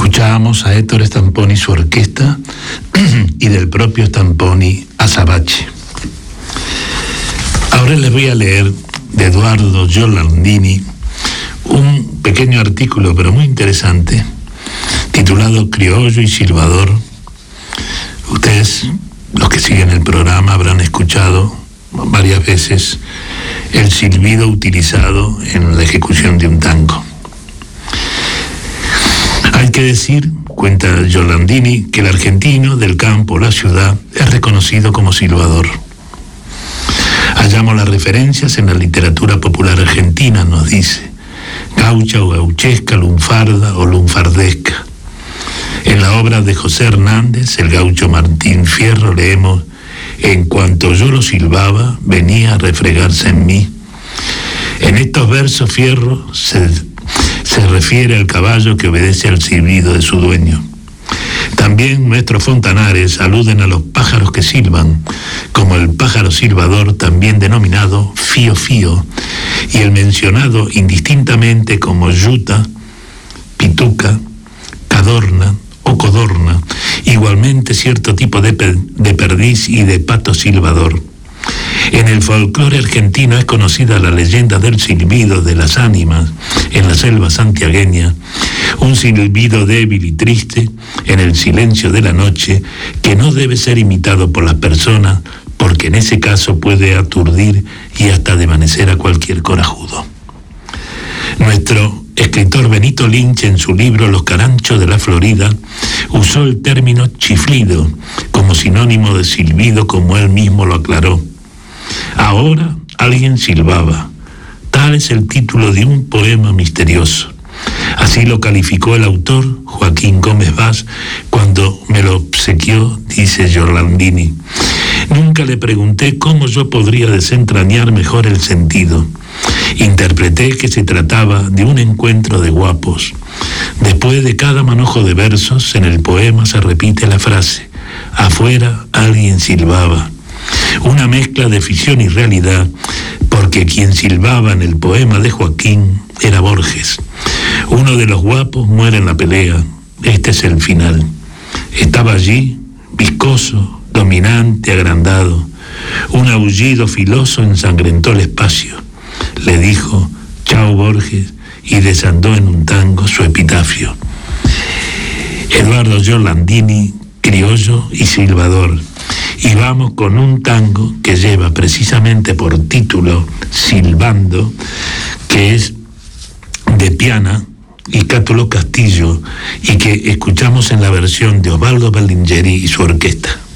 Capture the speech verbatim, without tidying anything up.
Escuchábamos a Héctor Stamponi y su orquesta y del propio Stamponi Azabache. Ahora les voy a leer de Eduardo Giorlandini un pequeño artículo, pero muy interesante, titulado Criollo y Silbador. Ustedes, los que siguen el programa, habrán escuchado varias veces el silbido utilizado en la ejecución de un tango. Hay que decir, cuenta Giorlandini, que el argentino del campo o la ciudad es reconocido como silbador. Hallamos las referencias en la literatura popular argentina, nos dice, gaucha o gauchesca, lunfarda o lunfardesca. En la obra de José Hernández, el gaucho Martín Fierro, leemos: en cuanto yo lo silbaba, venía a refregarse en mí. En estos versos Fierro se, se refiere al caballo que obedece al silbido de su dueño. También nuestros fontanares aluden a los pájaros que silban, como el pájaro silbador, también denominado fío fío, y el mencionado indistintamente como yuta, pituca, cadorna o codorna, igualmente cierto tipo de, per, de perdiz y de pato silbador. En el folclore argentino es conocida la leyenda del silbido de las ánimas en la selva santiagueña, un silbido débil y triste en el silencio de la noche que no debe ser imitado por las personas, porque en ese caso puede aturdir y hasta desvanecer a cualquier corajudo. Nuestro escritor Benito Lynch, en su libro Los caranchos de la Florida, usó el término chiflido como sinónimo de silbido, como él mismo lo aclaró. Ahora alguien silbaba. Tal es el título de un poema misterioso. Así lo calificó el autor, Joaquín Gómez Vaz, cuando me lo obsequió, dice Giorlandini. Nunca le pregunté cómo yo podría desentrañar mejor el sentido. Interpreté que se trataba de un encuentro de guapos. Después de cada manojo de versos, en el poema se repite la frase: afuera alguien silbaba. Una mezcla de ficción y realidad, porque quien silbaba en el poema de Joaquín era Borges. Uno de los guapos muere en la pelea. Este es el final. Estaba allí, viscoso, dominante, agrandado. Un aullido filoso ensangrentó el espacio. Le dijo chao Borges y desandó en un tango su epitafio. Eduardo Giorlandini, criollo y silbador. Y vamos con un tango que lleva precisamente por título Silbando, que es de Piana y Cátulo Castillo, y que escuchamos en la versión de Osvaldo Berlingeri y su orquesta.